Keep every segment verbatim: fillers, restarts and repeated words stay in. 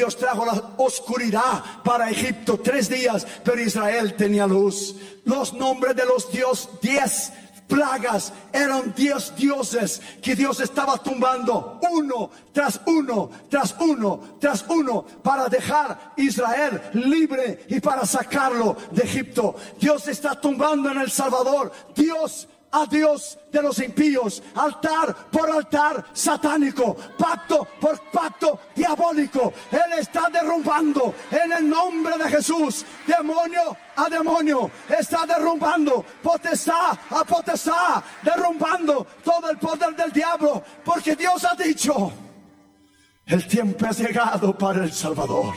Dios trajo la oscuridad para Egipto tres días, pero Israel tenía luz. Los nombres de los dioses, diez plagas, eran diez dioses que Dios estaba tumbando uno tras uno, tras uno, tras uno, para dejar Israel libre y para sacarlo de Egipto. Dios está tumbando en El Salvador, Dios a Dios de los impíos, altar por altar satánico, pacto por pacto diabólico. Él está derrumbando en el nombre de Jesús, demonio a demonio, está derrumbando potestad a potestad, derrumbando todo el poder del diablo, porque Dios ha dicho: el tiempo ha llegado para El Salvador.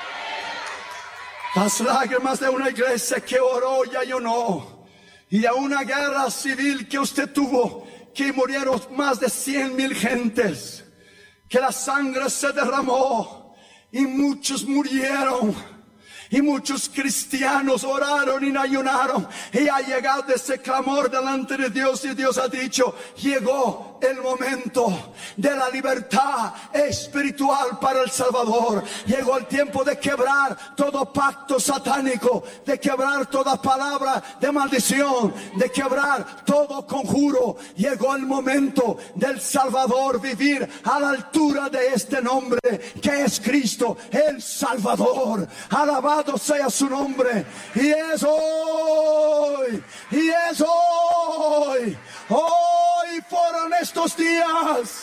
Las lágrimas de una iglesia que oró y ayunó, y de una guerra civil que usted tuvo, que murieron más de cien mil gentes, que la sangre se derramó y muchos murieron. Y muchos cristianos oraron y ayunaron, y ha llegado ese clamor delante de Dios, y Dios ha dicho: llegó el momento de la libertad espiritual para El Salvador. Llegó el tiempo de quebrar todo pacto satánico, de quebrar toda palabra de maldición, de quebrar todo conjuro. Llegó el momento del Salvador vivir a la altura de este nombre que es Cristo, el Salvador. Alabado sea su nombre. Y es hoy, y es hoy, hoy fueron estos días.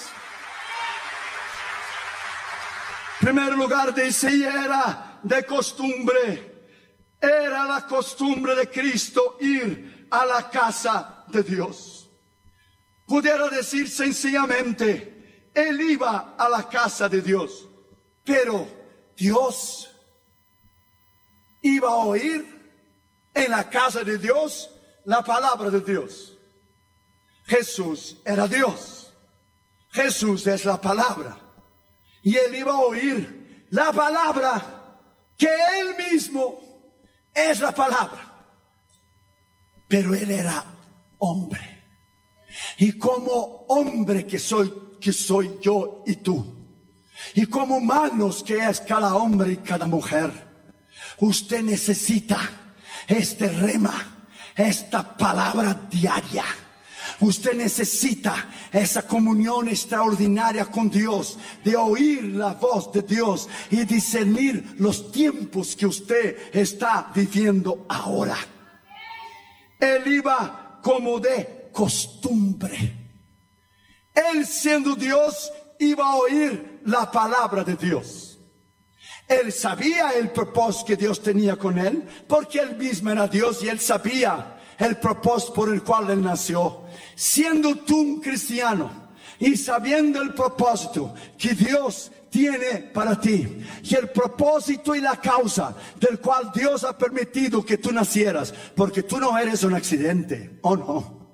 En primer lugar dice: y era de costumbre, era la costumbre de Cristo ir a la casa de Dios. Pudiera decir sencillamente: Él iba a la casa de Dios, pero Dios iba a oír en la casa de Dios la palabra de Dios. Jesús era Dios, Jesús es la palabra, y Él iba a oír la palabra, que Él mismo es la palabra. Pero Él era hombre, y como hombre que soy, que soy yo y tú, y como humanos que es cada hombre y cada mujer, usted necesita este rema, esta palabra diaria. Usted necesita esa comunión extraordinaria con Dios, de oír la voz de Dios y discernir los tiempos que usted está viviendo ahora. Él iba como de costumbre. Él, siendo Dios, iba a oír la palabra de Dios. Él sabía el propósito que Dios tenía con él, porque él mismo era Dios y él sabía el propósito por el cual él nació. Siendo tú un cristiano y sabiendo el propósito que Dios tiene para ti, y el propósito y la causa del cual Dios ha permitido que tú nacieras, porque tú no eres un accidente, ¿o no?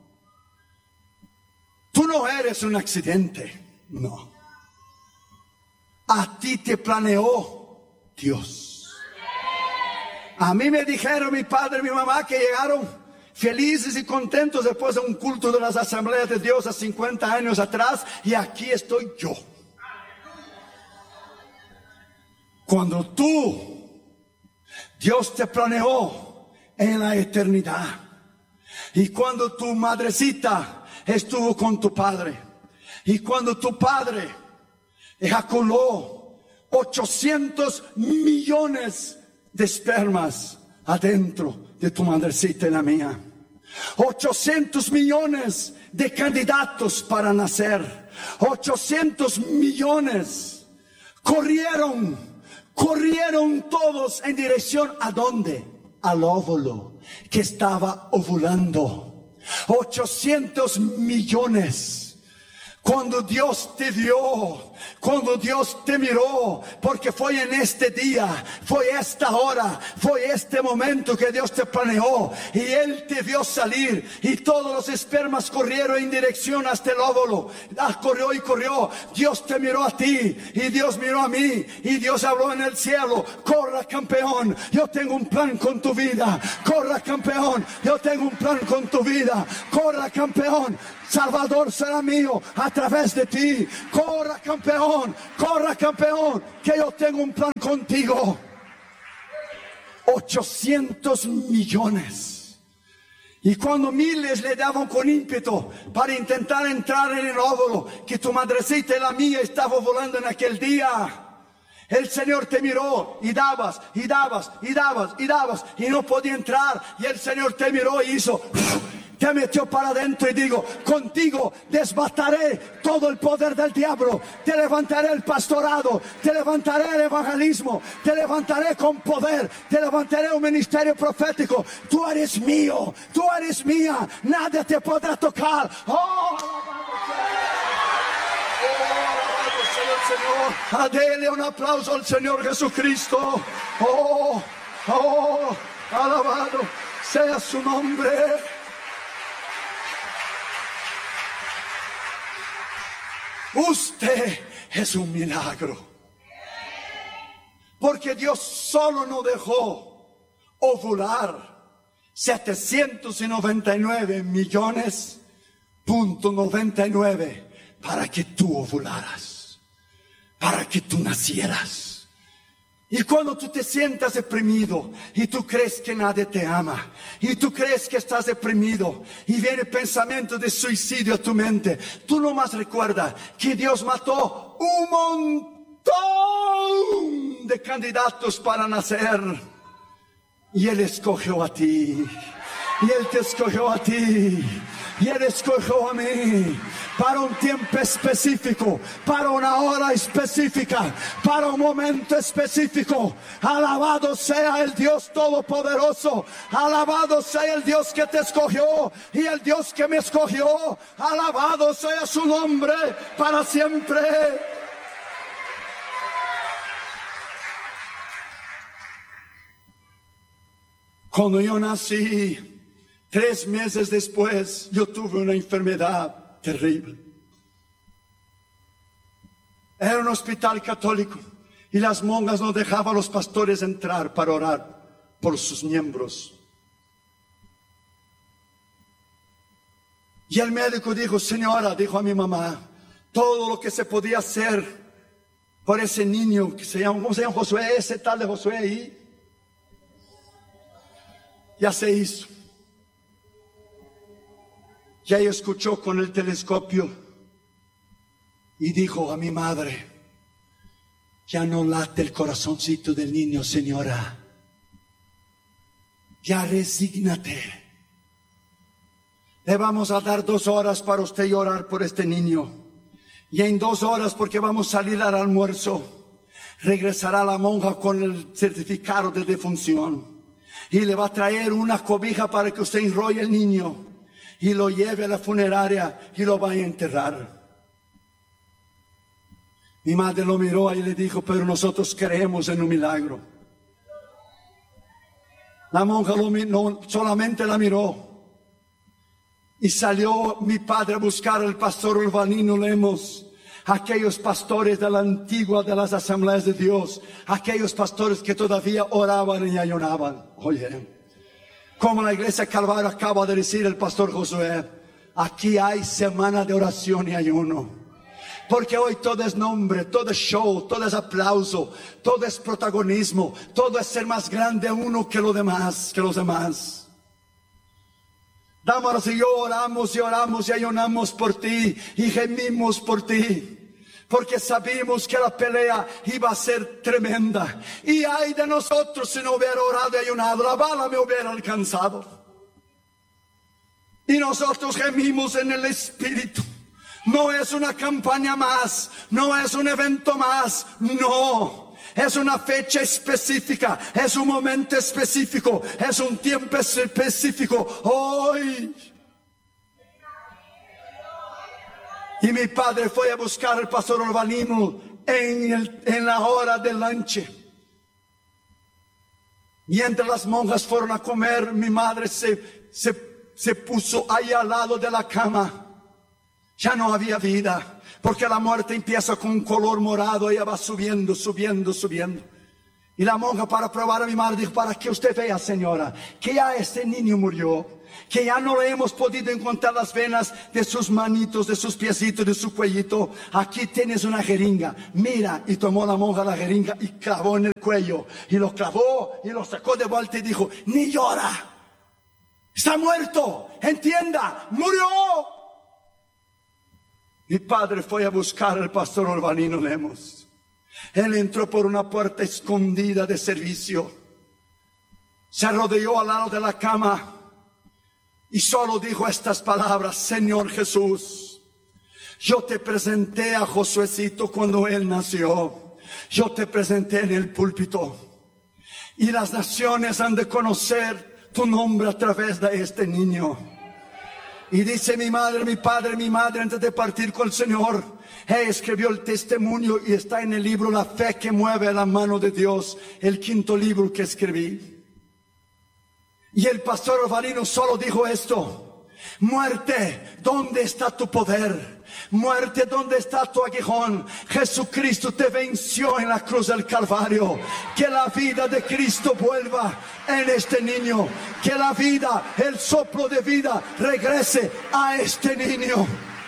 Tú no eres un accidente, no. A ti te planeó Dios. A mí me dijeron mi padre y mi mamá que llegaron felices y contentos después de un culto de las Asambleas de Dios a cincuenta años atrás, y aquí estoy yo. Cuando tú, Dios te planeó en la eternidad, y cuando tu madrecita estuvo con tu padre, y cuando tu padre ejaculó ochocientos millones de espermas adentro de tu madrecita y la mía, ochocientos millones de candidatos para nacer, ochocientos millones corrieron, corrieron todos en dirección ¿a dónde? Al óvulo que estaba ovulando. ochocientos millones. Cuando Dios te dio, cuando Dios te miró, porque fue en este día, fue esta hora, fue este momento que Dios te planeó, y Él te vio salir, y todos los espermas corrieron en dirección hasta el óvulo. Ah, corrió y corrió. Dios te miró a ti, y Dios miró a mí, y Dios habló en el cielo: corra, campeón, yo tengo un plan con tu vida. Corra, campeón, yo tengo un plan con tu vida. Corra, campeón, Salvador será mío. A través de ti. Corra, campeón, corra, campeón, que yo tengo un plan contigo. ochocientos millones. Y cuando miles le daban con ímpetu para intentar entrar en el óvulo, que tu madrecita y la mía estaba volando en aquel día, el Señor te miró y dabas, y dabas, y dabas, y dabas, y no podía entrar. Y el Señor te miró y hizo, te metió para adentro y digo, contigo desbataré todo el poder del diablo. Te levantaré el pastorado, te levantaré el evangelismo, te levantaré con poder, te levantaré un ministerio profético. Tú eres mío, tú eres mía, nadie te podrá tocar. Oh, Señor, dele un aplauso al Señor Jesucristo. Oh, oh, alabado sea su nombre. Usted es un milagro, porque Dios solo nos dejó ovular setecientos noventa y nueve millones punto noventa y nueve para que tú ovularas, para que tú nacieras. Y cuando tú te sientas deprimido y tú crees que nadie te ama y tú crees que estás deprimido y viene pensamiento de suicidio a tu mente, tú nomás recuerda que Dios mató un montón de candidatos para nacer y Él escogió a ti, y Él te escogió a ti, y Él escogió a mí para un tiempo específico, para una hora específica, para un momento específico. Alabado sea el Dios Todopoderoso, alabado sea el Dios que te escogió y el Dios que me escogió. Alabado sea su nombre para siempre. Cuando yo nací, tres meses después, yo tuve una enfermedad terrible. Era un hospital católico y las monjas no dejaban a los pastores entrar para orar por sus miembros. Y el médico dijo, señora, dijo a mi mamá, todo lo que se podía hacer por ese niño que se llama, ¿cómo se llama? Josué, ese tal de Josué ahí, ya se hizo. Y ella escuchó con el telescopio y dijo a mi madre, ya no late el corazoncito del niño, señora, ya resígnate. Le vamos a dar dos horas para usted llorar por este niño. Y en dos horas, porque vamos a salir al almuerzo, regresará la monja con el certificado de defunción y le va a traer una cobija para que usted enrolle el niño y lo lleve a la funeraria y lo vaya a enterrar. Mi madre lo miró y le dijo, pero nosotros creemos en un milagro. La monja lo miró, solamente la miró. Y salió mi padre a buscar al pastor Urbanino Lemos, aquellos pastores de la antigua de las asambleas de Dios, aquellos pastores que todavía oraban y ayunaban. Oye, como la iglesia Calvario acaba de decir el pastor Josué, aquí hay semana de oración y ayuno. Porque hoy todo es nombre, todo es show, todo es aplauso, todo es protagonismo, todo es ser más grande uno que los demás, que los demás. Damaros y yo oramos y oramos y ayunamos por ti y gemimos por ti. Porque sabíamos que la pelea iba a ser tremenda. Y ay de nosotros si no hubiera orado y ayunado, la bala me hubiera alcanzado. Y nosotros gemimos en el Espíritu. No es una campaña más, no es un evento más, no. Es una fecha específica, es un momento específico, es un tiempo específico. Hoy. Y mi padre fue a buscar al pastor Urbanino en, el, en la hora del lunch. Mientras las monjas fueron a comer, mi madre se, se, se puso ahí al lado de la cama. Ya no había vida, porque la muerte empieza con un color morado, ella va subiendo, subiendo, subiendo. Y la monja, para probar a mi madre, dijo, para que usted vea, señora, que ya este niño murió. que ya no le hemos podido encontrar las venas de sus manitos, de sus piecitos, de su cuellito. Aquí tienes una jeringa, mira. Y tomó la monja la jeringa y clavó en el cuello, y lo clavó y lo sacó de vuelta y dijo: ni llora, está muerto, entienda, murió. Mi padre fue a buscar al pastor Olvanino Lemos. Él entró por una puerta escondida de servicio, se arrodilló al lado de la cama y solo dijo estas palabras: Señor Jesús, yo te presenté a Josuecito cuando él nació, yo te presenté en el púlpito, y las naciones han de conocer tu nombre a través de este niño. Y dice mi madre, mi padre, mi madre, antes de partir con el Señor, él escribió el testimonio y está en el libro La Fe que Mueve la Mano de Dios, el quinto libro que escribí. Y el pastor Olvanino solo dijo esto: muerte, ¿dónde está tu poder? Muerte, ¿dónde está tu aguijón? Jesucristo te venció en la cruz del Calvario. Que la vida de Cristo vuelva en este niño. Que la vida, el soplo de vida regrese a este niño.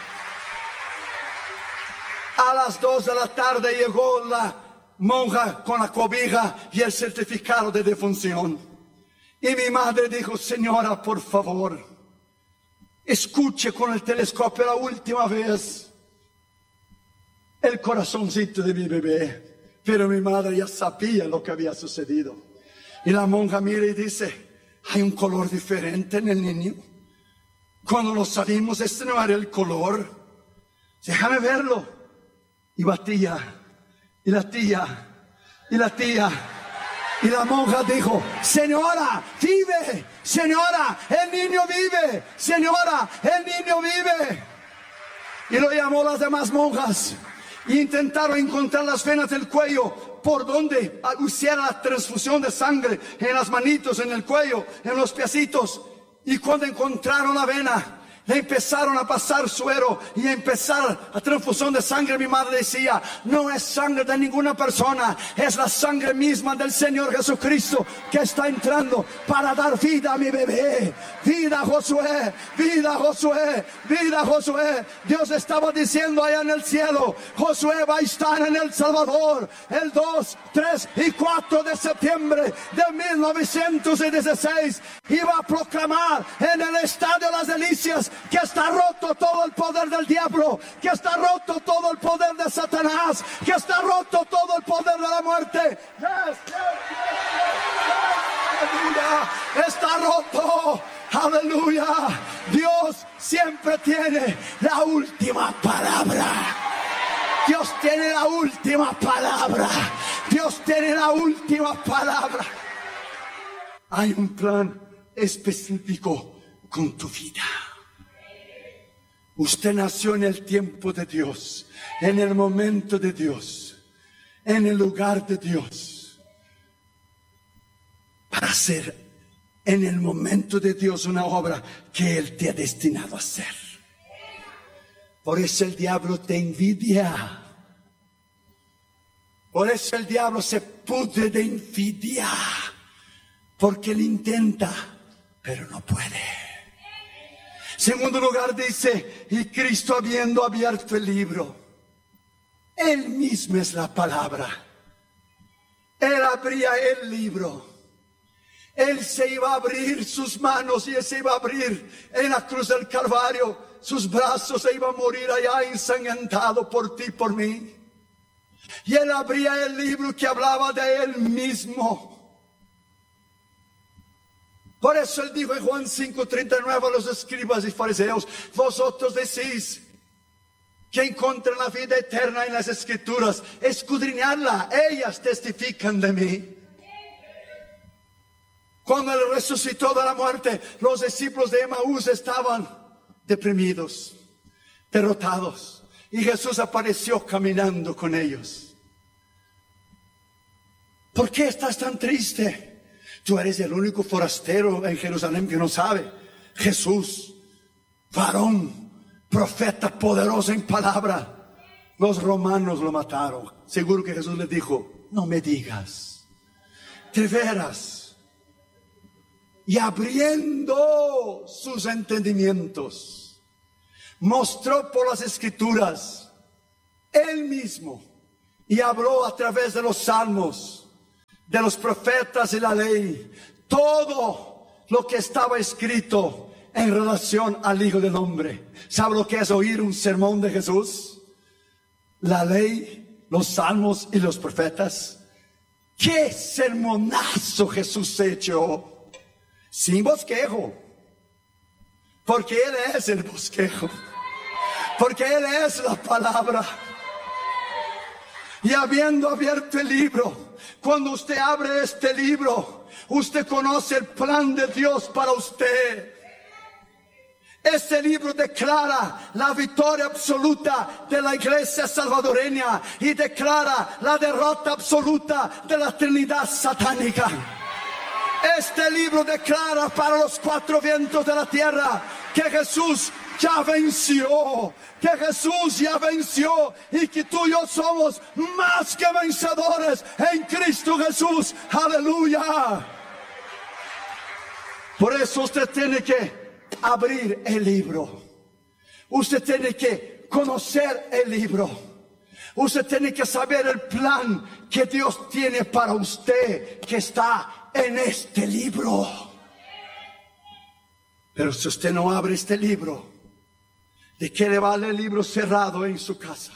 A las dos de la tarde llegó la monja con la cobija y el certificado de defunción. Y mi madre dijo: señora, por favor, escuche con el telescopio la última vez el corazoncito de mi bebé. Pero mi madre ya sabía lo que había sucedido. Y la monja mira y dice: hay un color diferente en el niño. Cuando lo sabimos, este no era el color. Déjame verlo. Y batía, y la tía, y la tía. Y la monja dijo: señora, vive, señora, el niño vive, señora, el niño vive. Y lo llamó las demás monjas y intentaron encontrar las venas del cuello por donde hiciera la transfusión de sangre, en las manitos, en el cuello, en los piecitos. Y cuando encontraron la vena, le empezaron a pasar suero y a empezar a transfusión de sangre. Mi madre decía: no es sangre de ninguna persona, es la sangre misma del Señor Jesucristo que está entrando para dar vida a mi bebé. Vida Josué, vida Josué, vida Josué. Dios estaba diciendo allá en el cielo: Josué va a estar en El Salvador el dos, tres y cuatro de septiembre de mil novecientos dieciséis. Y va a proclamar en el Estadio Las Delicias que está roto todo el poder del diablo, que está roto todo el poder de Satanás, que está roto todo el poder de la muerte. Yes, yes, yes, yes. Está roto. Aleluya. Dios siempre tiene la última palabra. Dios tiene la última palabra. Dios tiene la última palabra. Hay un plan específico con tu vida. Usted nació en el tiempo de Dios, en el momento de Dios, en el lugar de Dios, para hacer en el momento de Dios una obra que Él te ha destinado a hacer. Por eso el diablo te envidia. Por eso el diablo se pudre de envidia, porque él intenta, pero no puede. Segundo lugar dice: y Cristo, habiendo abierto el libro, Él mismo es la palabra. Él abría el libro. Él se iba a abrir sus manos y Él se iba a abrir en la cruz del Calvario. Sus brazos se iban a morir allá ensangrentado por ti, por mí. Y Él abría el libro que hablaba de Él mismo. Por eso Él dijo en Juan cinco treinta y nueve a los escribas y fariseos: vosotros decís que encuentran la vida eterna en las Escrituras, escudriñadla, ellas testifican de mí. Cuando Él resucitó de la muerte, los discípulos de Emaús estaban deprimidos, derrotados, y Jesús apareció caminando con ellos. ¿Por qué estás tan triste? Tú eres el único forastero en Jerusalén que no sabe. Jesús, varón, profeta poderoso en palabra. Los romanos lo mataron. Seguro que Jesús les dijo: no me digas, de veras, y abriendo sus entendimientos, mostró por las Escrituras Él mismo y habló a través de los salmos, de los profetas y la ley, todo lo que estaba escrito en relación al Hijo del Hombre. ¿Sabe lo que es oír un sermón de Jesús? La ley, los salmos y los profetas. ¡Qué sermonazo Jesús se echó! Sin bosquejo, porque Él es el bosquejo, porque Él es la palabra. Y habiendo abierto el libro, cuando usted abre este libro, usted conoce el plan de Dios para usted. Este libro declara la victoria absoluta de la iglesia salvadoreña y declara la derrota absoluta de la Trinidad satánica. Este libro declara para los cuatro vientos de la tierra que Jesús ya venció, que Jesús ya venció y que tú y yo somos más que vencedores en Cristo Jesús. Aleluya. Por eso usted tiene que abrir el libro. Usted tiene que conocer el libro. Usted tiene que saber el plan que Dios tiene para usted, que está en este libro. Pero si usted no abre este libro, ¿de qué le vale el libro cerrado en su casa?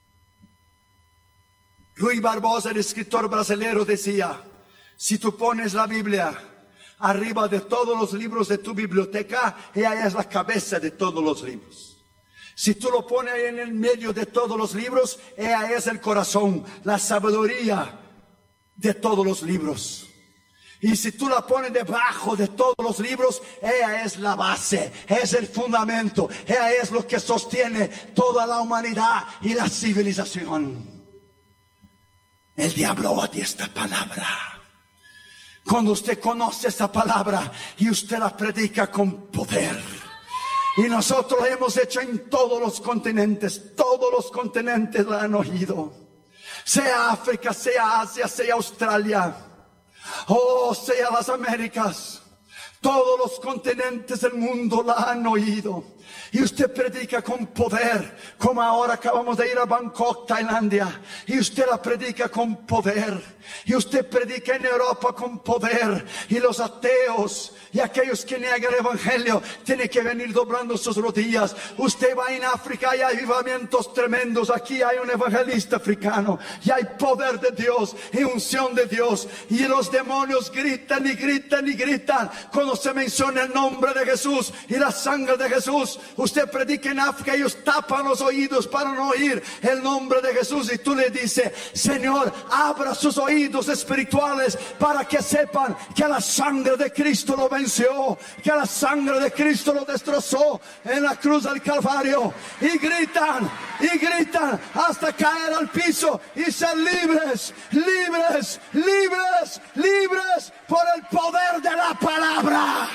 Rui Barbosa, el escritor brasileño, decía: si tú pones la Biblia arriba de todos los libros de tu biblioteca, ella es la cabeza de todos los libros. Si tú lo pones en el medio de todos los libros, ella es el corazón, la sabiduría de todos los libros. Y si tú la pones debajo de todos los libros, ella es la base, es el fundamento, ella es lo que sostiene toda la humanidad y la civilización. El diablo odia esta palabra. Cuando usted conoce esta palabra y usted la predica con poder. Y nosotros la hemos hecho en todos los continentes, todos los continentes la han oído. Sea África, sea Asia, sea Australia, o sea las Américas, todos los continentes del mundo la han oído. Y usted predica con poder, como ahora acabamos de ir a Bangkok, Tailandia, y usted la predica con poder. Y usted predica en Europa con poder, y los ateos y aquellos que niegan el evangelio tienen que venir doblando sus rodillas. Usted va en África y hay avivamientos tremendos. Aquí hay un evangelista africano y hay poder de Dios y unción de Dios, y los demonios gritan y gritan y gritan cuando se menciona el nombre de Jesús y la sangre de Jesús. Usted predica en África y ellos tapan los oídos para no oír el nombre de Jesús, y tú le dices: Señor, abra sus oídos espirituales para que sepan que la sangre de Cristo lo venció, que la sangre de Cristo lo destrozó en la cruz del Calvario. Y gritan y gritan hasta caer al piso y ser libres, libres, libres, libres por el poder de la palabra.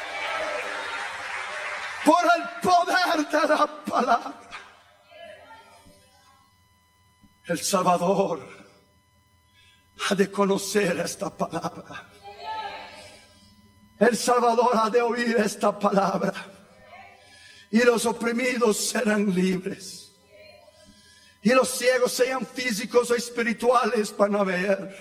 Por el poder de la palabra. El Salvador ha de conocer esta palabra. El Salvador ha de oír esta palabra. Y los oprimidos serán libres. Y los ciegos, sean físicos o espirituales, van a ver.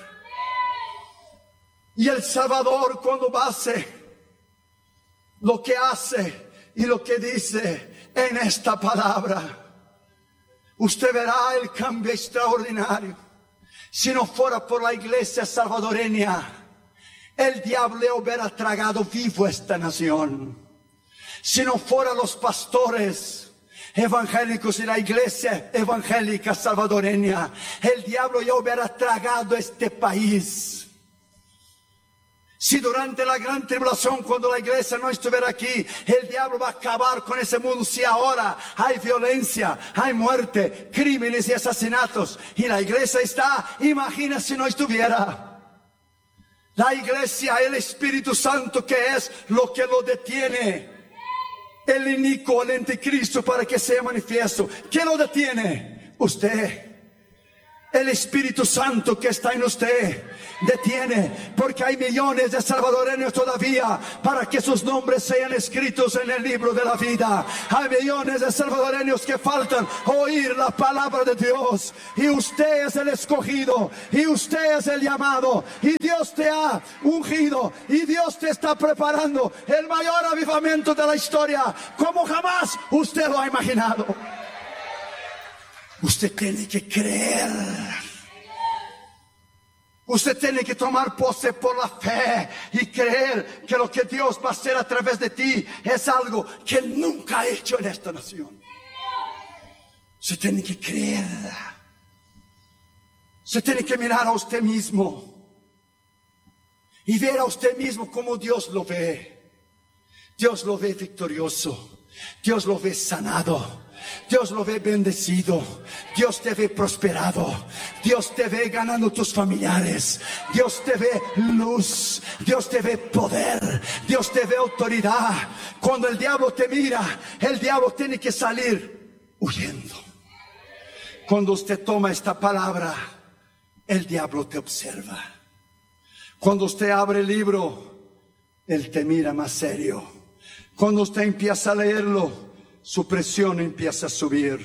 Y el Salvador, cuando hace lo que hace y lo que dice en esta palabra, usted verá el cambio extraordinario. Si no fuera por la iglesia salvadoreña, el diablo hubiera tragado vivo esta nación. Si no fueran los pastores evangélicos y la iglesia evangélica salvadoreña, el diablo ya hubiera tragado este país. Si durante la gran tribulación, cuando la iglesia no estuviera aquí, el diablo va a acabar con ese mundo. Si ahora hay violencia, hay muerte, crímenes y asesinatos, y la iglesia está, imagina si no estuviera. La iglesia, el Espíritu Santo, que es lo que lo detiene, el inicuo, el anticristo, para que sea manifiesto. ¿Qué lo detiene? Usted. El Espíritu Santo que está en usted detiene, porque hay millones de salvadoreños todavía para que sus nombres sean escritos en el libro de la vida. Hay millones de salvadoreños que faltan oír la palabra de Dios, y usted es el escogido, y usted es el llamado, y Dios te ha ungido, y Dios te está preparando el mayor avivamiento de la historia como jamás usted lo ha imaginado. Usted tiene que creer. Usted tiene que tomar pose por la fe y creer que lo que Dios va a hacer a través de ti es algo que Él nunca ha hecho en esta nación. Usted tiene que creer. Usted tiene que mirar a usted mismo y ver a usted mismo como Dios lo ve. Dios lo ve victorioso. Dios lo ve sanado. Dios lo ve bendecido. Dios te ve prosperado. Dios te ve ganando tus familiares. Dios te ve luz. Dios te ve poder. Dios te ve autoridad. Cuando el diablo te mira, el diablo tiene que salir huyendo. Cuando usted toma esta palabra, el diablo te observa. Cuando usted abre el libro, él te mira más serio. Cuando usted empieza a leerlo, su presión empieza a subir.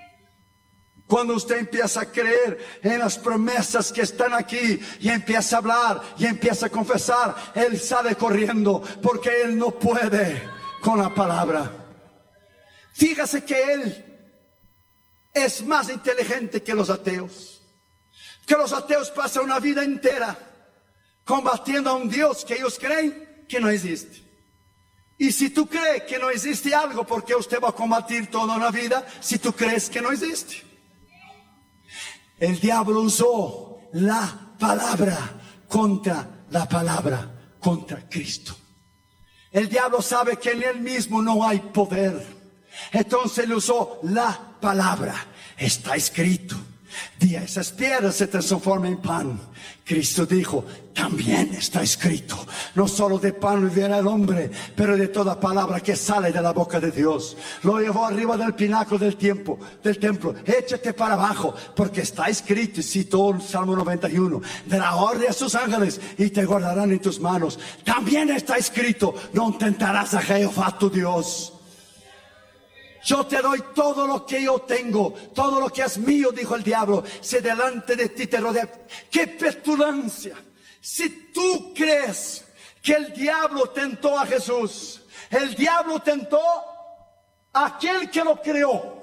Cuando usted empieza a creer en las promesas que están aquí y empieza a hablar y empieza a confesar, él sale corriendo porque él no puede con la palabra. Fíjese que él es más inteligente que los ateos. Que los ateos pasan una vida entera combatiendo a un Dios que ellos creen que no existe. Y si tú crees que no existe algo, ¿por qué usted va a combatir toda una vida si tú crees que no existe? El diablo usó la palabra contra la palabra, contra Cristo. El diablo sabe que en él mismo no hay poder. Entonces él usó la palabra. Está escrito. Di a esas piedras se transforman en pan. Cristo dijo, también está escrito, no solo de pan vivirá el hombre, pero de toda palabra que sale de la boca de Dios. Lo llevó arriba del pináculo del tiempo, del templo. Échate para abajo, porque está escrito, y citó el Salmo noventa y uno, dará orden a sus ángeles y te guardarán en tus manos. También está escrito, no tentarás a Jehová tu Dios. Yo te doy todo lo que yo tengo, todo lo que es mío, dijo el diablo, si delante de ti te rodea. ¡Qué petulancia! Si tú crees que el diablo tentó a Jesús, el diablo tentó a aquel que lo creó.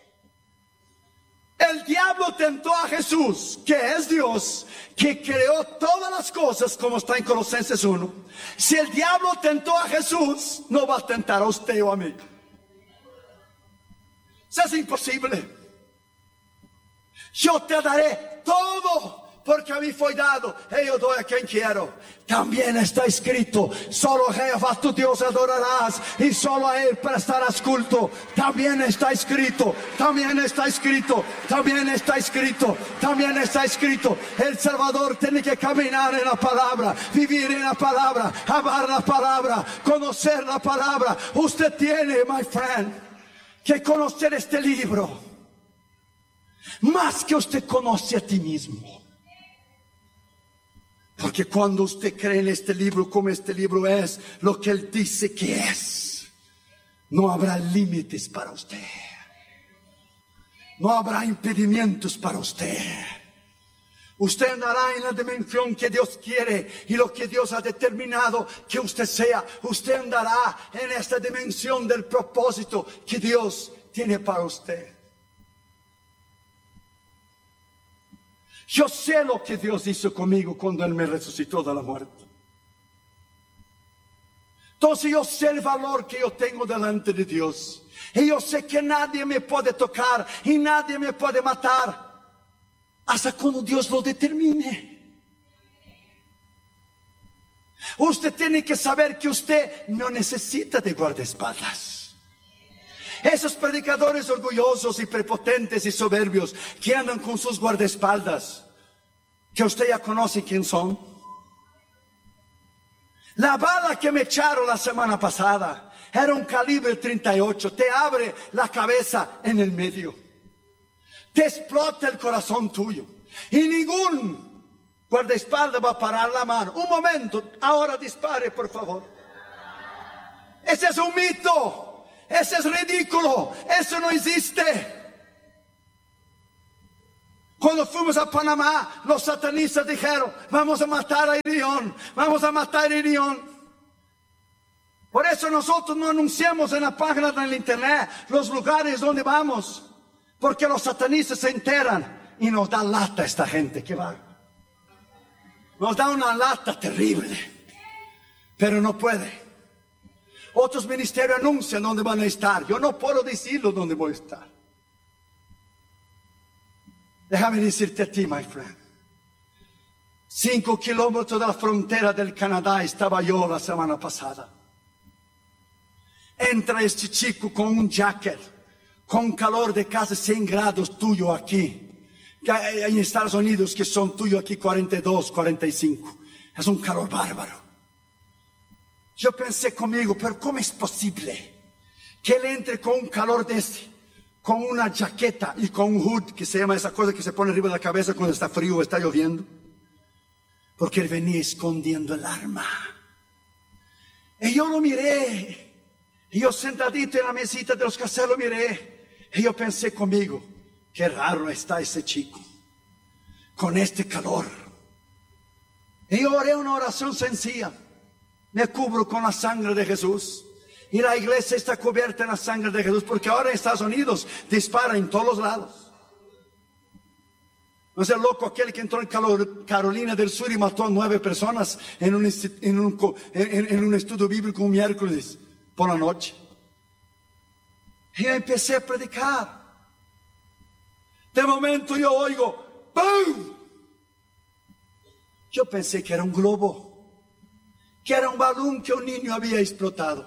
El diablo tentó a Jesús, que es Dios, que creó todas las cosas, como está en Colosenses uno. Si el diablo tentó a Jesús, no va a tentar a usted o a mí. Eso es imposible. Yo te daré todo, porque a mí fue dado, y yo doy a quien quiero. También está escrito, solo a Jehová tu Dios adorarás, y solo a Él prestarás culto. También está escrito, también está escrito, también está escrito, también está escrito. El Salvador tiene que caminar en la palabra, vivir en la palabra, amar la palabra, conocer la palabra. Usted tiene, my friend, que conocer este libro más que usted conoce a ti mismo. Porque cuando usted cree en este libro, como este libro es lo que Él dice que es, no habrá límites para usted, no habrá impedimentos para usted. Usted andará en la dimensión que Dios quiere y lo que Dios ha determinado que usted sea. Usted andará en esta dimensión del propósito que Dios tiene para usted. Yo sé lo que Dios hizo conmigo cuando Él me resucitó de la muerte. Entonces yo sé el valor que yo tengo delante de Dios. Y yo sé que nadie me puede tocar y nadie me puede matar hasta cuando Dios lo determine. Usted tiene que saber que usted no necesita de guardaespaldas. Esos predicadores orgullosos y prepotentes y soberbios que andan con sus guardaespaldas, que usted ya conoce quién son. La bala que me echaron la semana pasada era un calibre treinta y ocho. Te abre la cabeza en el medio. Te explota el corazón tuyo. Y ningún guardaespaldas va a parar la mano. Un momento, ahora dispare, por favor. Ese es un mito. Ese es ridículo. Eso no existe. Cuando fuimos a Panamá, los satanistas dijeron, vamos a matar a Irión, vamos a matar a Irión. Por eso nosotros no anunciamos en la página del internet los lugares donde vamos, porque los satanistas se enteran y nos da lata esta gente que va. Nos da una lata terrible, pero no puede. Otros ministerios anuncian dónde van a estar. Yo no puedo decirlo dónde voy a estar. Déjame decirte a ti, my friend. Cinco kilómetros de la frontera del Canadá estaba yo la semana pasada. Entra este chico con un jacket, con calor de casi cien grados tuyo aquí. Que hay en Estados Unidos que son tuyo aquí cuarenta y dos, cuarenta y cinco. Es un calor bárbaro. Yo pensé conmigo, pero ¿cómo es posible que él entre con un calor de este? Con una chaqueta y con un hood, que se llama esa cosa que se pone arriba de la cabeza cuando está frío o está lloviendo. Porque él venía escondiendo el arma. Y yo lo miré. Y yo sentadito en la mesita de los caseros lo miré. Y yo pensé conmigo, qué raro está ese chico. Con este calor. Y yo oré una oración sencilla. Me cubro con la sangre de Jesús. Y la iglesia está cubierta en la sangre de Jesús, porque ahora en Estados Unidos dispara en todos los lados. No es el loco aquel que entró en Carolina del Sur y mató a nueve personas en un, en un, en, en un estudio bíblico un miércoles por la noche. Y yo empecé a predicar. De momento yo oigo, ¡boom! Yo pensé que era un globo, que era un balón que un niño había explotado.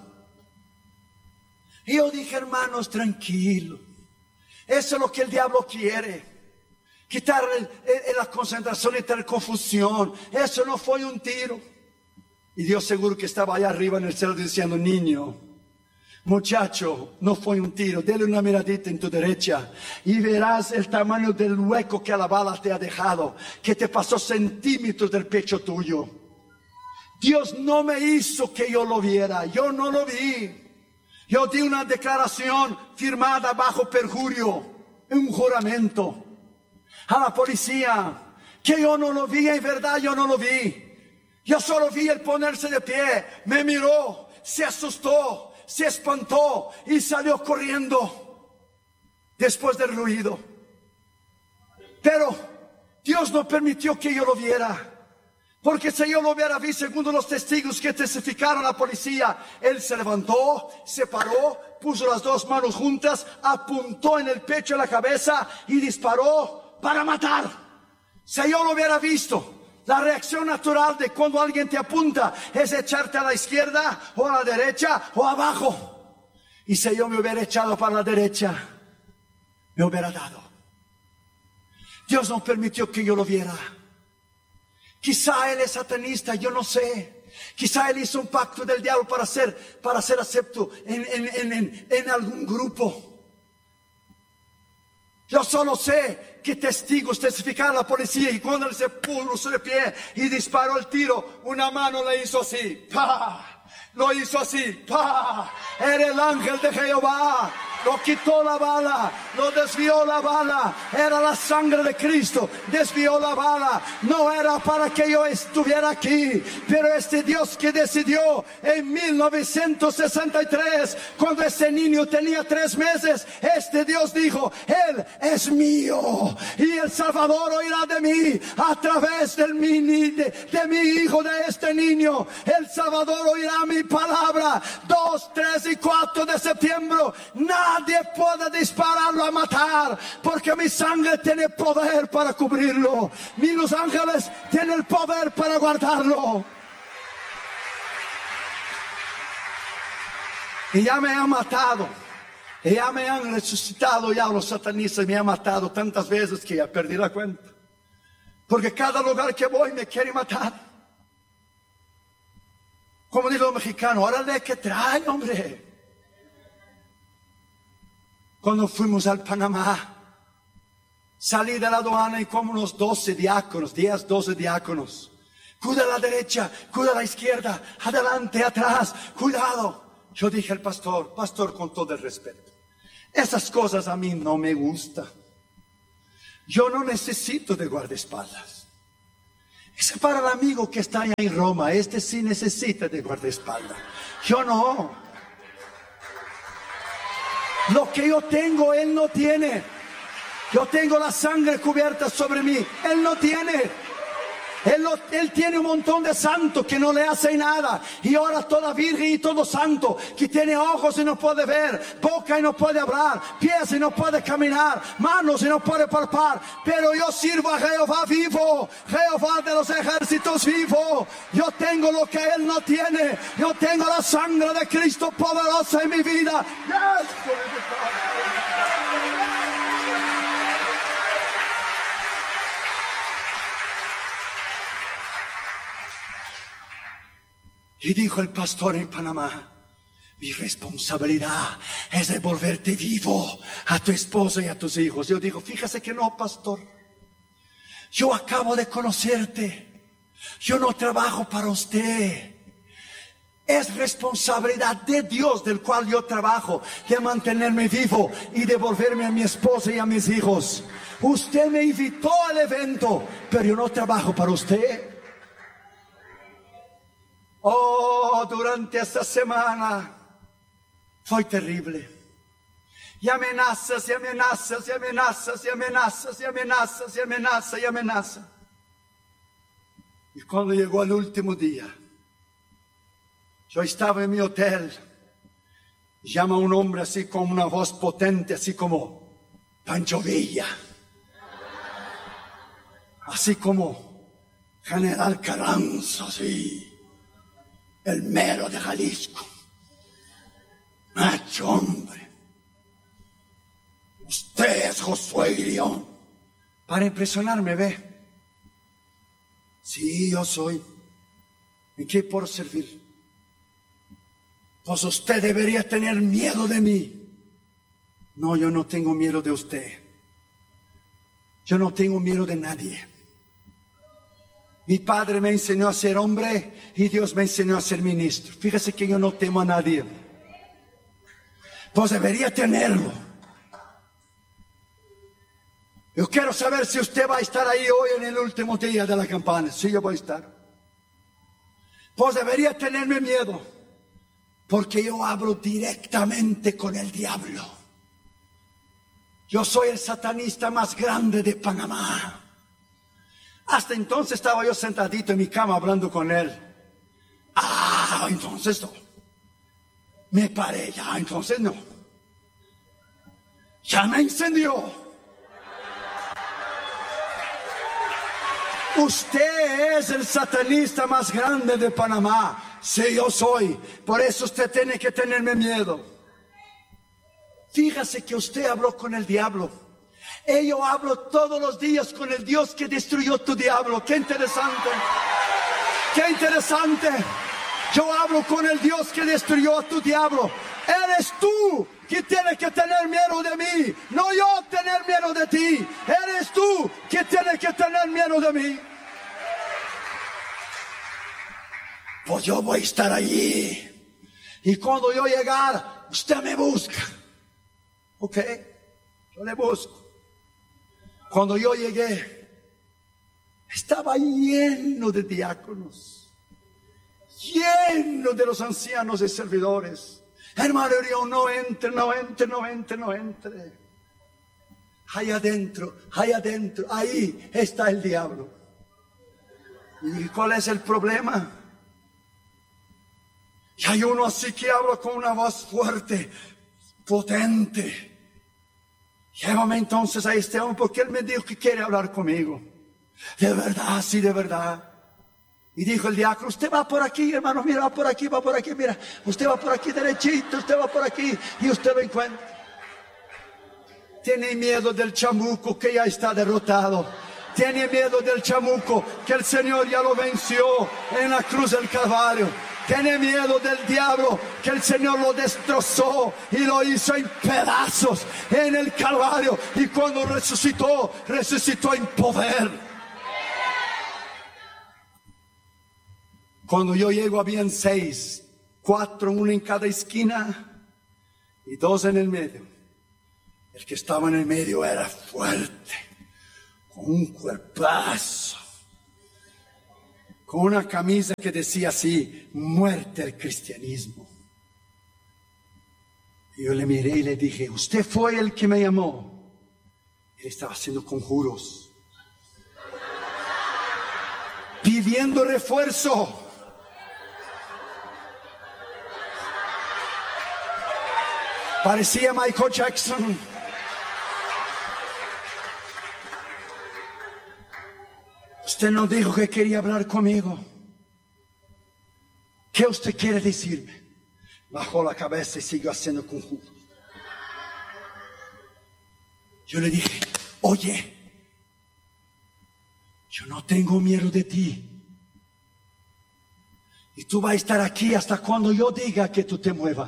Y yo dije, hermanos, tranquilo. Eso es lo que el diablo quiere. Quitar el, el, la concentración y tener confusión. Eso no fue un tiro. Y Dios seguro que estaba allá arriba en el cielo diciendo, niño, muchacho, no fue un tiro. Dele una miradita en tu derecha y verás el tamaño del hueco que la bala te ha dejado, que te pasó centímetros del pecho tuyo. Dios no me hizo que yo lo viera. Yo no lo vi. Yo di una declaración firmada bajo perjurio, un juramento a la policía, que yo no lo vi, en verdad yo no lo vi. Yo solo vi el ponerse de pie, me miró, se asustó, se espantó y salió corriendo después del ruido. Pero Dios no permitió que yo lo viera. Porque si yo lo hubiera visto, según los testigos que testificaron a la policía, él se levantó, se paró, puso las dos manos juntas, apuntó en el pecho y la cabeza y disparó para matar. Si yo lo hubiera visto, la reacción natural de cuando alguien te apunta es echarte a la izquierda o a la derecha o abajo. Y si yo me hubiera echado para la derecha, me hubiera dado. Dios no permitió que yo lo viera. Quizá él es satanista, yo no sé. Quizá él hizo un pacto del diablo para ser, para ser acepto en, en, en, en algún grupo. Yo solo sé que testigos testificaron a la policía y cuando él se puso de pie y disparó el tiro, una mano le hizo así, ¡pah! Lo hizo así, ¡pah! Era el ángel de Jehová. Lo quitó la bala, lo desvió la bala. Era la sangre de Cristo, desvió la bala. No era para que yo estuviera aquí, pero este Dios que decidió en mil novecientos sesenta y tres, cuando este niño tenía tres meses, este Dios dijo, Él es mío y el Salvador oirá de mí a través del mi, de, de mi hijo, de este niño. El Salvador oirá mi palabra. Dos, tres y cuatro de septiembre, nada. Nadie puede dispararlo a matar, porque mi sangre tiene poder para cubrirlo. Mis ángeles tienen el poder para guardarlo. Y ya me han matado. Y ya me han resucitado ya los satanistas. Me han matado tantas veces que ya perdí la cuenta. Porque cada lugar que voy me quiere matar. Como dice los mexicanos, órale, ¿qué trae, hombre? Cuando fuimos al Panamá, Salí de la aduana y como unos doce diáconos, diez, doce diáconos. Cuida a la derecha, cuida a la izquierda, adelante, atrás, cuidado. Yo dije al pastor, pastor, con todo el respeto, esas cosas a mí no me gustan. Yo no necesito de guardaespaldas. Ese para el amigo que está allá en Roma, este sí necesita de guardaespaldas. Yo no. Lo que yo tengo, él no tiene. Yo tengo la sangre cubierta sobre mí, él no tiene. Él, lo, él tiene un montón de santos que no le hacen nada. Y ahora toda virgen y todo santo que tiene ojos y no puede ver, boca y no puede hablar, pies y no puede caminar, manos y no puede palpar. Pero yo sirvo a Jehová vivo, Jehová de los ejércitos vivo. Yo tengo lo que él no tiene. Yo tengo la sangre de Cristo poderosa en mi vida. Yes. Y dijo el pastor en Panamá, mi responsabilidad es devolverte vivo a tu esposa y a tus hijos. Yo digo, fíjese que no, pastor. Yo acabo de conocerte. Yo no trabajo para usted. Es responsabilidad de Dios del cual yo trabajo, de mantenerme vivo y devolverme a mi esposa y a mis hijos. Usted me invitó al evento, pero yo no trabajo para usted. Oh, durante esta semana fue terrible. Y amenazas, y amenazas, y amenazas, y amenazas, y amenazas, y amenazas, y amenazas. Y cuando llegó el último día, yo estaba en mi hotel. Llama a un hombre así con una voz potente, así como Pancho Villa. Así como General Carranza, así. El mero de Jalisco. Macho hombre. Usted es Josué Irión. Para impresionarme, ve. Sí, yo soy. ¿En qué puedo servir? Pues usted debería tener miedo de mí. No, yo no tengo miedo de usted. Yo no tengo miedo de nadie. Mi padre me enseñó a ser hombre y Dios me enseñó a ser ministro. Fíjese que yo no temo a nadie. Pues debería tenerlo. Yo quiero saber si usted va a estar ahí hoy en el último día de la campaña. Sí, yo voy a estar. Pues debería tenerme miedo, porque yo hablo directamente con el diablo. Yo soy el satanista más grande de Panamá. Hasta entonces estaba yo sentadito en mi cama hablando con él. Ah, entonces no. Me paré, ya, entonces no. Ya me encendió. Usted es el satanista más grande de Panamá. Sí, yo soy. Por eso usted tiene que tenerme miedo. Fíjese que usted habló con el diablo. Y yo hablo todos los días con el Dios que destruyó tu diablo. Qué interesante. Qué interesante. Yo hablo con el Dios que destruyó a tu diablo. Eres tú que tienes que tener miedo de mí, no yo tener miedo de ti. Eres tú que tienes que tener miedo de mí. Pues yo voy a estar allí. Y cuando yo llegar, usted me busca. ¿Ok? Yo le busco. Cuando yo llegué, estaba lleno de diáconos, lleno de los ancianos y servidores. Hermano, yo no entre, no entre, no entre, no entre. Ahí adentro, ahí adentro, ahí está el diablo. ¿Y cuál es el problema? Y hay uno así que habla con una voz fuerte, potente. Llévame entonces a este hombre porque él me dijo que quiere hablar conmigo. De verdad, sí, de verdad. Y dijo el diácono, usted va por aquí, hermano, mira, va por aquí, va por aquí, mira. Usted va por aquí derechito, usted va por aquí y usted lo encuentra. Tiene miedo del chamuco que ya está derrotado. Tiene miedo del chamuco que el Señor ya lo venció en la cruz del Calvario. Tiene miedo del diablo que el Señor lo destrozó y lo hizo en pedazos en el Calvario. Y cuando resucitó, resucitó en poder. Cuando yo llego habían seis, cuatro, uno en cada esquina y dos en el medio. El que estaba en el medio era fuerte, con un cuerpazo, con una camisa que decía así: muerte al cristianismo. Y yo le miré y le dije: usted fue el que me llamó. Él estaba haciendo conjuros, pidiendo refuerzo. Parecía Michael Jackson. Usted no dijo que quería hablar conmigo. ¿Qué usted quiere decirme? Bajó la cabeza y siguió haciendo conjuros. Yo le dije: oye, yo no tengo miedo de ti. Y tú vas a estar aquí hasta cuando yo diga que tú te muevas.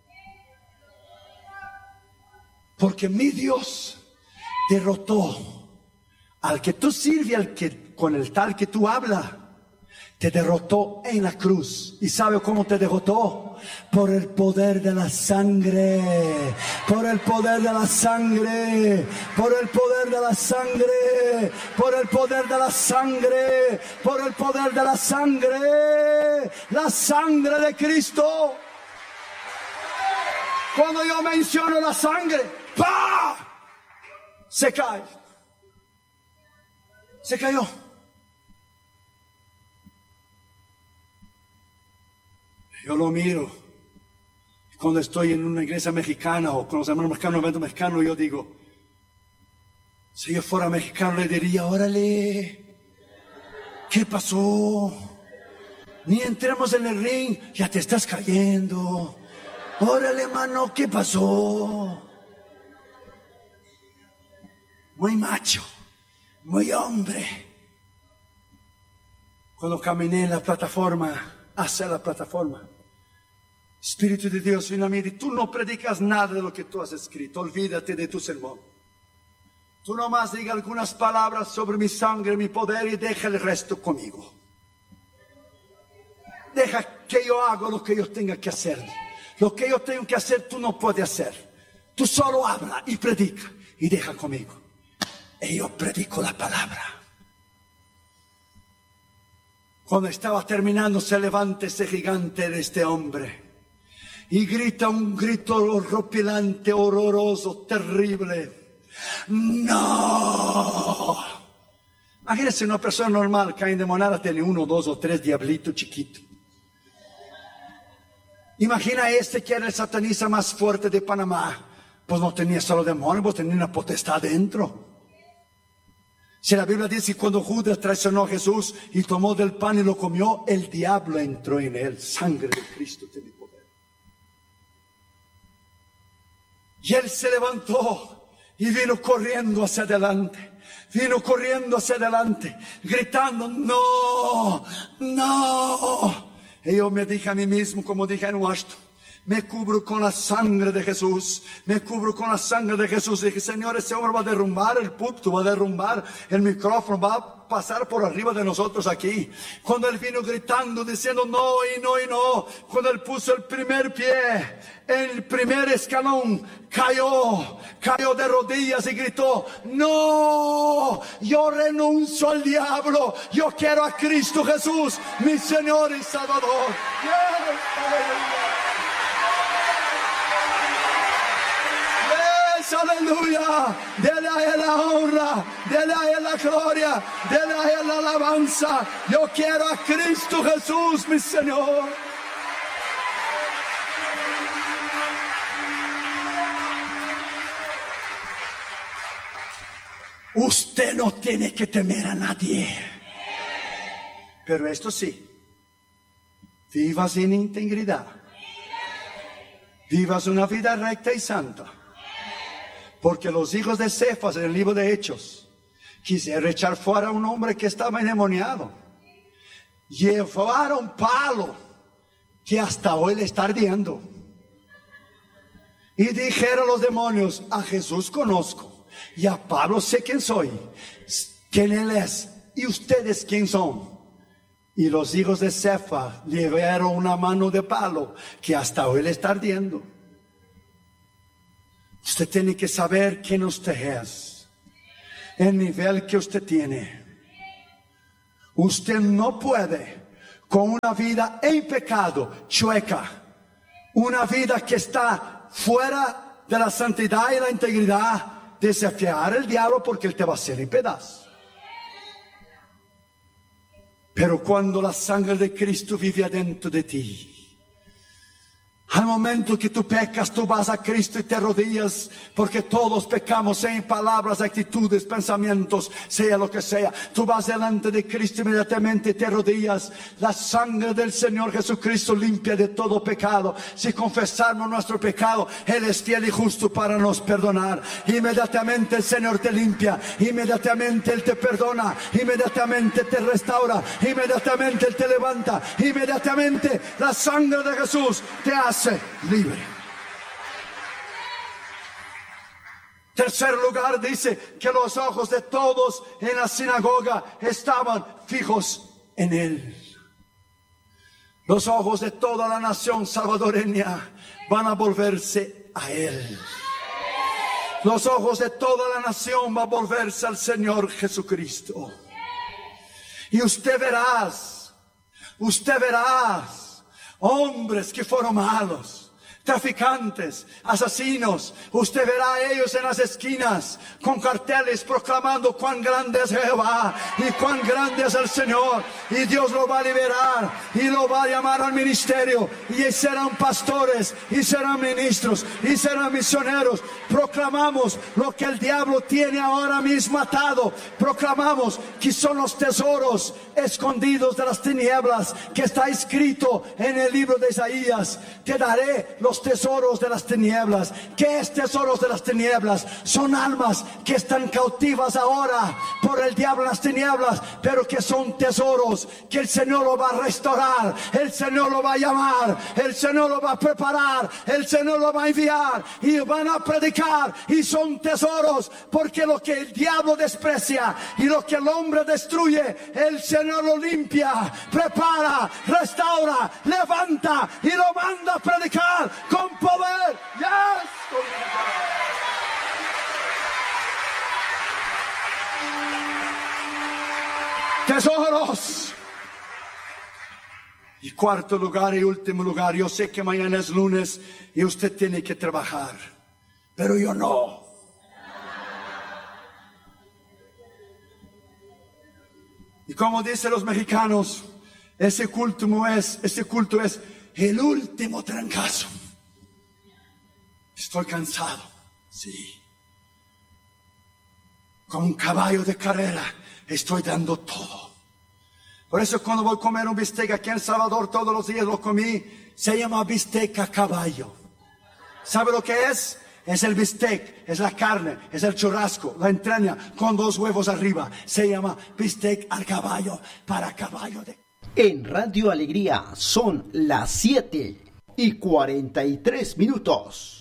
Porque mi Dios derrotó al que tú sirves, al que con el tal que tú hablas, te derrotó en la cruz. ¿Y sabe cómo te derrotó? Por el poder de la sangre, por el poder de la sangre, por el poder de la sangre, por el poder de la sangre, por el poder de la sangre, la sangre de Cristo. Cuando yo menciono la sangre, ¡pah!, se cae. Se cayó. Yo lo miro. Cuando estoy en una iglesia mexicana o con los hermanos mexicanos, un evento mexicano, yo digo: si yo fuera mexicano le diría: órale, ¿qué pasó? Ni entremos en el ring, ya te estás cayendo. Órale, hermano, ¿qué pasó? Muy macho, muy hombre. Cuando caminé en la plataforma, hacia la plataforma, Espíritu de Dios vino a mí y dijo: tú no predicas nada de lo que tú has escrito, olvídate de tu sermón. Tú nomás diga algunas palabras sobre mi sangre, mi poder, y deja el resto conmigo. Deja que yo haga lo que yo tenga que hacer. Lo que yo tengo que hacer tú no puedes hacer. Tú solo habla y predica y deja conmigo. Y yo predico la palabra. Cuando estaba terminando, se levanta ese gigante de este hombre y grita un grito horripilante, horroroso, terrible: ¡no! Imagínense una persona normal que endemoniada tiene uno, dos o tres diablitos chiquitos. Imagina este que era el satanista más fuerte de Panamá. Pues no tenía solo demonios, pues tenía una potestad dentro. Si la Biblia dice que cuando Judas traicionó a Jesús y tomó del pan y lo comió, el diablo entró en él. Sangre de Cristo tiene poder. Y él se levantó y vino corriendo hacia adelante. Vino corriendo hacia adelante, gritando: ¡no! ¡no! Y yo me dije a mí mismo, como dije en Washington: me cubro con la sangre de Jesús, me cubro con la sangre de Jesús. Y dije: Señor, ese hombre va a derrumbar el púlpito, va a derrumbar el micrófono, va a pasar por arriba de nosotros aquí. Cuando él vino gritando, diciendo no y no y no, cuando él puso el primer pie, el primer escalón, cayó, cayó de rodillas y gritó: no, yo renuncio al diablo, yo quiero a Cristo Jesús, mi Señor y Salvador. Yes, aleluya, dele a él la honra, dele a él la gloria, dele a él la alabanza. Yo quiero a Cristo Jesús, mi Señor. Usted no tiene que temer a nadie, pero esto sí: vivas en integridad, vivas una vida recta y santa. Porque los hijos de Cefas en el libro de Hechos, Quisieron echar fuera a un hombre que estaba endemoniado. Llevaron palo que hasta hoy le está ardiendo. Y dijeron los demonios: a Jesús conozco, y a Pablo sé quién soy, quién él es, y ustedes quién son. Y los hijos de Cefa llevaron una mano de palo que hasta hoy le está ardiendo. Usted tiene que saber quién usted es, el nivel que usted tiene. Usted no puede, con una vida en pecado, chueca, una vida que está fuera de la santidad y la integridad, desafiar al diablo, porque él te va a hacer en pedazos. Pero cuando la sangre de Cristo vive adentro de ti, al momento que tú pecas, tú vas a Cristo y te arrodillas, porque todos pecamos en palabras, actitudes, pensamientos, sea lo que sea. Tú vas delante de Cristo inmediatamente y te arrodillas. La sangre del Señor Jesucristo limpia de todo pecado. Si confesamos nuestro pecado, Él es fiel y justo para nos perdonar. Inmediatamente el Señor te limpia, inmediatamente Él te perdona, inmediatamente te restaura, inmediatamente Él te levanta, inmediatamente la sangre de Jesús te hace libre. Tercer lugar, dice que los ojos de todos en la sinagoga estaban fijos en él. Los ojos de toda la nación salvadoreña van a volverse a él. Los ojos de toda la nación van a volverse al Señor Jesucristo. Y usted verás, usted verás hombres que fueron malos, traficantes, asesinos. Usted verá a ellos en las esquinas con carteles proclamando cuán grande es Jehová y cuán grande es el Señor, y Dios lo va a liberar y lo va a llamar al ministerio, y serán pastores y serán ministros y serán misioneros. Proclamamos lo que el diablo tiene ahora mismo atado. Proclamamos que son los tesoros escondidos de las tinieblas, que está escrito en el libro de Isaías: te daré los tesoros de las tinieblas. ¿Qué es tesoros de las tinieblas? Son almas que están cautivas ahora por el diablo en las tinieblas, pero que son tesoros que el Señor lo va a restaurar, el Señor lo va a llamar, el Señor lo va a preparar, el Señor lo va a enviar, y van a predicar. Y son tesoros, porque lo que el diablo desprecia y lo que el hombre destruye, el Señor lo limpia, prepara, restaura, levanta y lo manda a predicar con poder. Yes. Tesoros. Y cuarto lugar y último lugar, yo sé que mañana es lunes y usted tiene que trabajar, pero yo no. Y como dicen los mexicanos, ese culto es, ese culto es el último trancazo. Estoy cansado, sí. Como un caballo de carrera, estoy dando todo. Por eso cuando voy a comer un bistec aquí en El Salvador, todos los días lo comí, se llama bistec a caballo. ¿Sabe lo que es? Es el bistec, es la carne, es el churrasco, la entraña con dos huevos arriba. Se llama bistec al caballo, para caballo de... En Radio Alegría son las siete y cuarenta y tres minutos.